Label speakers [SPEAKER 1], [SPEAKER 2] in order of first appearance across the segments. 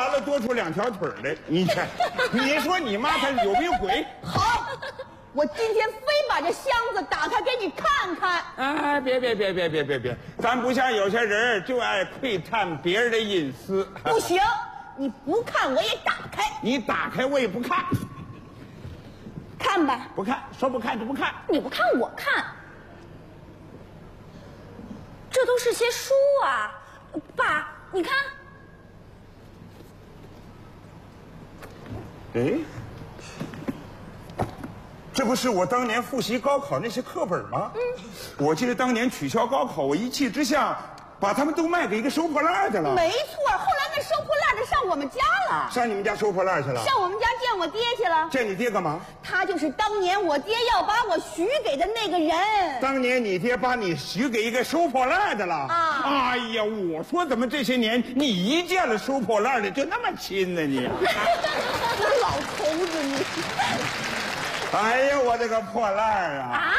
[SPEAKER 1] 完了多出2条腿来。你看，你说你妈她有没有鬼？
[SPEAKER 2] 好，我今天非把这箱子打开给你看看。
[SPEAKER 1] 啊，别，咱不像有些人就爱窥探别人的隐私。
[SPEAKER 2] 不行，你不看我也打开。
[SPEAKER 1] 你打开我也不看。
[SPEAKER 2] 看吧。
[SPEAKER 1] 不看，说不看就不看。
[SPEAKER 2] 你不看我看。这都是些书啊，爸，你看。
[SPEAKER 1] 哎，这不是我当年复习高考那些课本吗？我记得当年取消高考，我一气之下把他们都卖给一个收破烂的了。
[SPEAKER 2] 没错，后来那收破烂的上我们家了。
[SPEAKER 1] 上你们家收破烂去了？
[SPEAKER 2] 上我们家见我爹去了。
[SPEAKER 1] 见你爹干嘛？
[SPEAKER 2] 他就是当年我爹要把我许给的那个人。
[SPEAKER 1] 当年你爹把你许给一个收破烂的了啊！哎呀，我说怎么这些年你一见了收破烂的就那么亲呢你？
[SPEAKER 2] 那老头子你！
[SPEAKER 1] 哎呀，我这个破烂啊！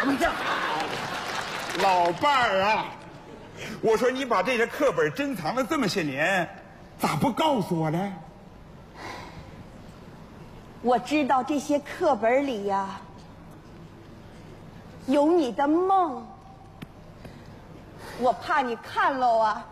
[SPEAKER 1] 老伴儿啊！我说你把这些课本珍藏了这么些年，咋不告诉我呢？
[SPEAKER 2] 我知道这些课本里呀，有你的梦，我怕你看了啊，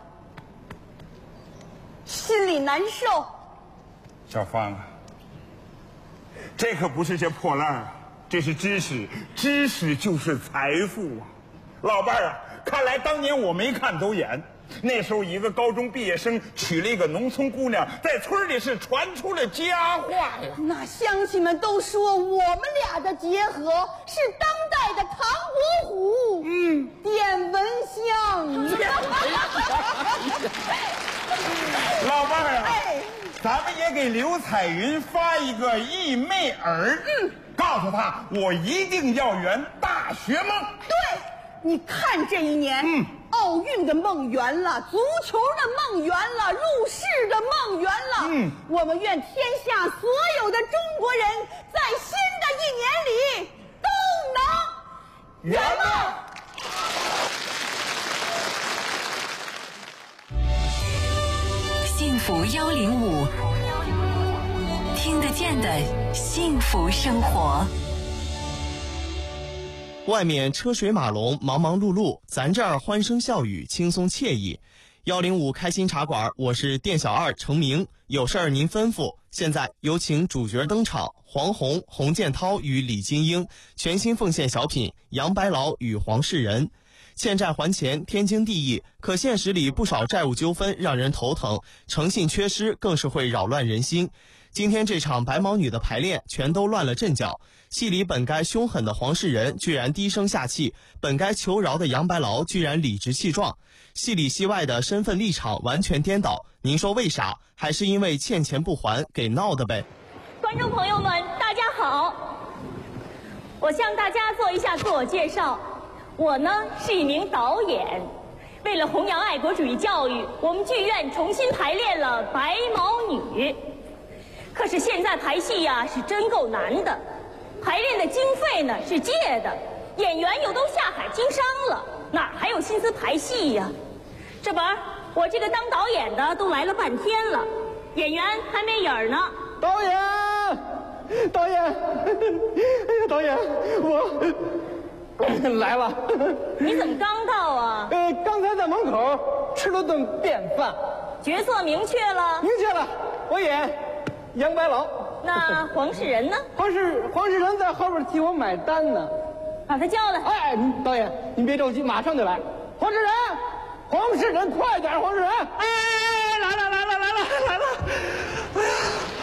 [SPEAKER 2] 心里难受。
[SPEAKER 1] 小芳啊，这可不是些破烂啊，这是知识，知识就是财富啊！老伴儿啊，看来当年我没看走眼。那时候一个高中毕业生娶了一个农村姑娘，在村里是传出了佳话呀。
[SPEAKER 2] 那乡亲们都说我们俩的结合是当代的唐伯虎，典文香。
[SPEAKER 1] 老伴儿啊，咱们也给刘彩云发一个义妹儿，告诉她我一定要圆大学梦。
[SPEAKER 2] 对，你看这一年，奥运的梦圆了，足球的梦圆了，入世的梦圆了。我们愿天下所有的中国人在新的一年里都能圆梦。
[SPEAKER 3] 幸福105，听得见的幸福生活。
[SPEAKER 4] 外面车水马龙，忙忙碌碌，咱这儿欢声笑语，轻松惬意。105开心茶馆，我是店小二程明，有事儿您吩咐。现在有请主角登场，黄宏、洪建涛与李金英全新奉献小品《杨白劳与黄世仁》。欠债还钱天经地义，可现实里不少债务纠纷让人头疼，诚信缺失更是会扰乱人心。今天这场白毛女的排练全都乱了阵脚，戏里本该凶狠的黄世仁居然低声下气，本该求饶的杨白劳居然理直气壮，戏里戏外的身份立场完全颠倒。您说为啥？还是因为欠钱不还给闹的呗？
[SPEAKER 5] 观众朋友们大家好，我向大家做一下自我介绍。我呢是一名导演，为了弘扬爱国主义教育，我们剧院重新排练了《白毛女》。可是现在排戏呀是真够难的，排练的经费呢是借的，演员又都下海经商了，哪还有心思排戏呀？这不，我这个当导演的都来了半天了，演员还没影儿呢。
[SPEAKER 6] 导演，哎呀，导演，我来了。
[SPEAKER 5] 你怎么刚到啊？
[SPEAKER 6] 刚才在门口吃了顿便饭。
[SPEAKER 5] 角色明确了？
[SPEAKER 6] 明确了，我演杨白劳。
[SPEAKER 5] 那黄世仁呢？
[SPEAKER 6] 黄世仁在后边替我买单呢。
[SPEAKER 5] 把他叫来。
[SPEAKER 6] 哎，导演，您别着急，马上就来。黄世仁，快点，黄世仁！哎，来了！哎呀，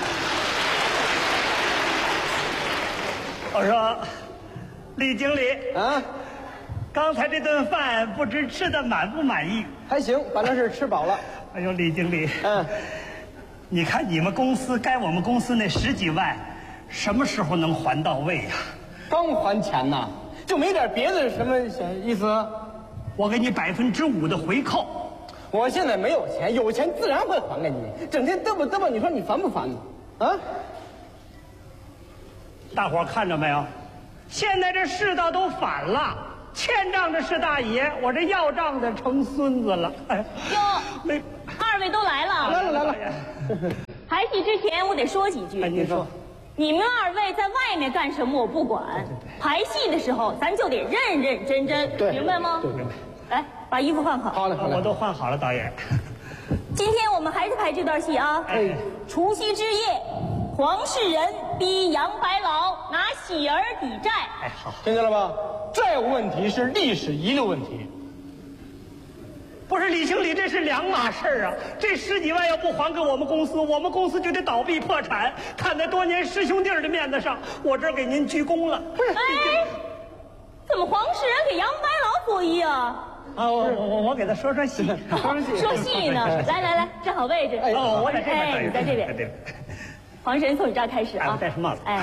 [SPEAKER 7] 我说，李经理
[SPEAKER 6] 啊，
[SPEAKER 7] 刚才这顿饭不知吃的满不满意？
[SPEAKER 6] 还行，反正是吃饱了。
[SPEAKER 7] 哎呦，李经理，你看你们公司该我们公司那10几万，什么时候能还到位呀？
[SPEAKER 6] 刚还钱呢，就没点别的什么意思？
[SPEAKER 7] 我给你5%的回扣。
[SPEAKER 6] 我现在没有钱，有钱自然会还给你。整天嘚啵，你说你烦不烦呢？啊！
[SPEAKER 7] 大伙看着没有？现在这世道都反了，欠账的是大爷，我这要账的成孙子了。哎，
[SPEAKER 5] 哟，二位都来了。
[SPEAKER 6] 来了。
[SPEAKER 5] 排戏之前我得说几句。
[SPEAKER 7] 您说，
[SPEAKER 5] 你们二位在外面干什么我不管，排戏的时候咱就得认认真真，
[SPEAKER 6] 对，
[SPEAKER 5] 明白吗？
[SPEAKER 6] 对，明白。
[SPEAKER 5] 来，把衣服换好。
[SPEAKER 6] 好嘞，好嘞，
[SPEAKER 7] 我都换好了，导演。
[SPEAKER 5] 今天我们还是排这段戏啊。除夕之夜，黄世仁逼杨白劳拿喜儿抵债。
[SPEAKER 7] 哎，好，
[SPEAKER 6] 听见了吧？债务问题是历史遗留问题。
[SPEAKER 7] 不是李经理，这是两码事儿啊！这10几万要不还给我们公司，我们公司就得倒闭破产。看在多年师兄弟儿的面子上，我这儿给您鞠躬了。
[SPEAKER 5] 哎，怎么黄世仁给杨白劳作揖啊？
[SPEAKER 7] 啊，我给他说说戏，
[SPEAKER 5] 说戏呢？来，站好位置。
[SPEAKER 7] 哦，我在这边。
[SPEAKER 5] 哎，你在这边。
[SPEAKER 7] 对。
[SPEAKER 5] 黄世仁从你这儿开始啊。
[SPEAKER 7] 我戴上帽子。
[SPEAKER 5] 哎。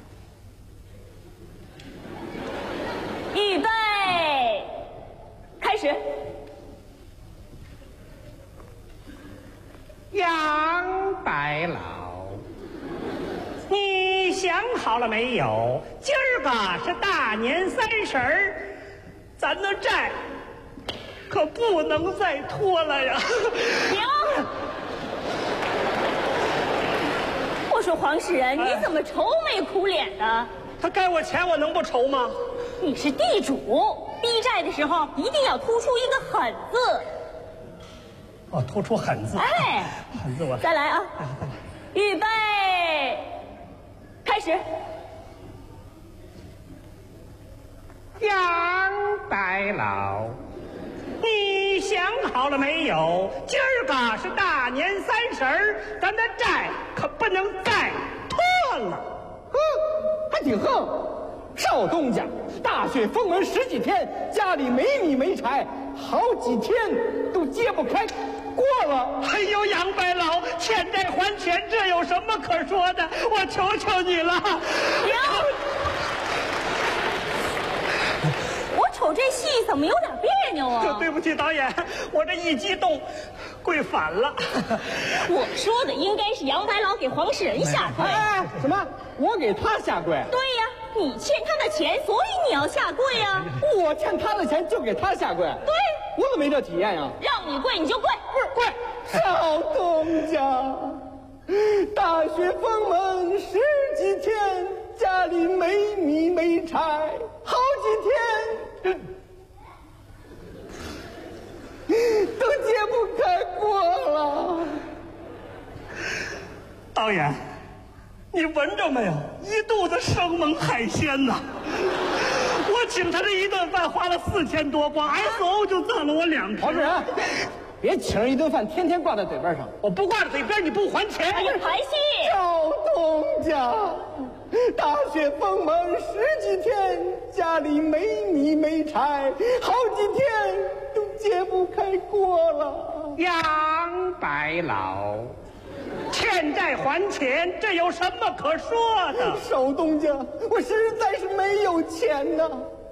[SPEAKER 5] 预备，开始。
[SPEAKER 7] 杨白劳，你想好了没有？今儿个是大年30，咱的债可不能再拖了呀！
[SPEAKER 5] 停！我说黄世仁，你怎么愁眉苦脸的？
[SPEAKER 7] 他该我钱，我能不愁吗？
[SPEAKER 5] 你是地主，逼债的时候一定要突出一个狠字。
[SPEAKER 7] 哦，突出狠字。
[SPEAKER 5] 哎，
[SPEAKER 7] 狠字我
[SPEAKER 5] 再来啊！预备，开始。
[SPEAKER 7] 杨白劳，你想好了没有？今儿个是大年30，咱的债可不能再拖了。
[SPEAKER 6] 还挺横。少东家，大雪封门10几天，家里没米没柴，好几天都揭不开锅了。
[SPEAKER 7] 哎呦，杨白劳，欠债还钱，这有什么可说的？我求求你了。
[SPEAKER 5] 我瞅这戏怎么有点别扭啊？
[SPEAKER 7] 对不起，导演，我这一激动，跪反了。
[SPEAKER 5] 我说的应该是杨白劳给黄世仁下跪。
[SPEAKER 6] 哎，什么？我给他下跪？
[SPEAKER 5] 对呀，你欠他的钱，所以你要下跪呀。
[SPEAKER 6] 我欠他的钱就给他下跪？
[SPEAKER 5] 对，
[SPEAKER 6] 我怎么没这体验呀？
[SPEAKER 5] 让你跪你就跪，
[SPEAKER 6] 不是跪。少东家，大雪封门10几天，家里没米没柴，好几天都揭不开锅了。
[SPEAKER 7] 导演，你闻着没有？一肚子生猛海鲜呐！我请他这一顿饭花了4000多，光 SO 就挣了我2瓶。
[SPEAKER 6] 黄世仁，别请人一顿饭天天挂在嘴边上。
[SPEAKER 7] 我不挂在嘴边，你不还钱。
[SPEAKER 5] 还有排戏。
[SPEAKER 6] 少东家，大雪封门10几天，家里没米没柴，好几天都揭不开锅了。
[SPEAKER 7] 杨白劳，欠债还钱，这有什么可说的？
[SPEAKER 6] 少东家，我实在是没有钱呐。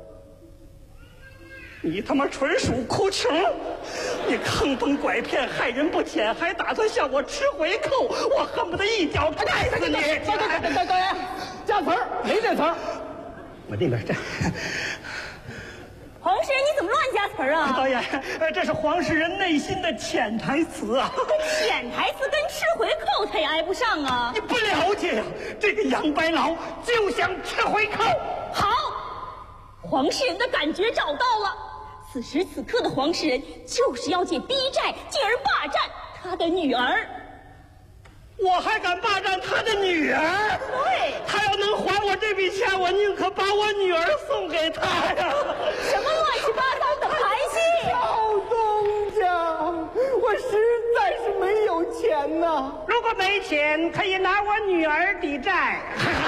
[SPEAKER 7] 你他妈纯属哭穷！你坑蒙拐骗，害人不浅，还打算向我吃回扣！我恨不得一脚踹死你！
[SPEAKER 6] 导演，加词儿，没这词儿。
[SPEAKER 7] 我那边站。
[SPEAKER 5] 黄世仁，你怎么乱加词儿啊？
[SPEAKER 7] 导演，这是黄世仁内心的潜台词啊！
[SPEAKER 5] 潜台词跟吃回扣他也挨不上啊！
[SPEAKER 7] 你不了解呀，这个杨白劳就想吃回扣。
[SPEAKER 5] 好，黄世仁的感觉找到了。此时此刻的黄世仁就是要借逼债，进而霸占他的女儿。
[SPEAKER 7] 我还敢霸占他的女儿？
[SPEAKER 5] 对，
[SPEAKER 7] 他要能还我这笔钱，我宁可把我女儿送给他呀！
[SPEAKER 5] 什么乱七八糟的排戏？
[SPEAKER 6] 少东家，我实在是没有钱呐。
[SPEAKER 7] 如果没钱，可以拿我女儿抵债。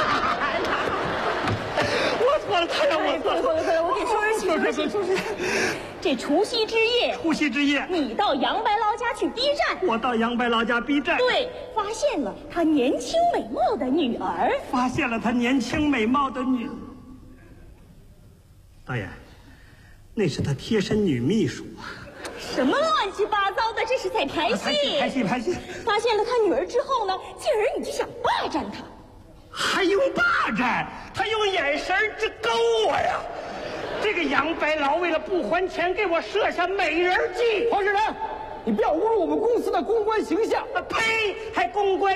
[SPEAKER 7] 我错了，他让我错了。
[SPEAKER 5] 我给你说说，这除夕之夜，
[SPEAKER 7] 除夕之夜，
[SPEAKER 5] 你到杨白劳家去逼债。
[SPEAKER 7] 我到杨白劳家逼债，
[SPEAKER 5] 对，发现了他年轻美貌的女儿。
[SPEAKER 7] 发现了他年轻美貌的女。导演，那是他贴身女秘书。
[SPEAKER 5] 什么乱七八糟的？这是在排戏。
[SPEAKER 7] 排戏。
[SPEAKER 5] 发现了他女儿之后呢，进而你就想霸占她。
[SPEAKER 7] 还用霸占？他用眼神直勾我呀！这个杨白劳为了不还钱，给我设下美人计。
[SPEAKER 6] 黄世仁，你不要侮辱我们公司的公关形象！
[SPEAKER 7] 呸！还公关